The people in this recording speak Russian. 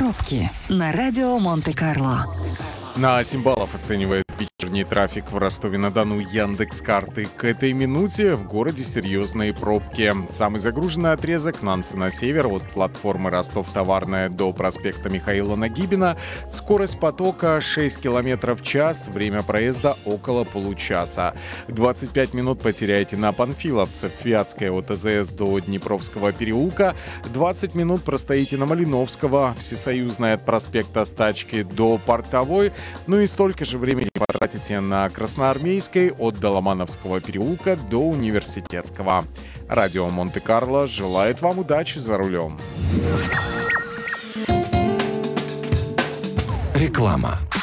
Пробки на радио Монте-Карло. На 7 баллов оценивает вечерний трафик в Ростове-на-Дону Яндекс.Карты. К этой минуте в городе серьезные пробки. Самый загруженный отрезок Нанцы-на-север от платформы Ростов-Товарная до проспекта Михаила Нагибина. Скорость потока 6 км в час, время проезда около получаса. 25 минут потеряете на Панфиловцев, Вятская от АЗС до Днепровского переулка. 20 минут простоите на Малиновского, Всесоюзная от проспекта Стачки до Портовой. Ну и столько же времени потратите на Красноармейской от Доломановского переулка до Университетского. Радио Монте-Карло желает вам удачи за рулем. Реклама.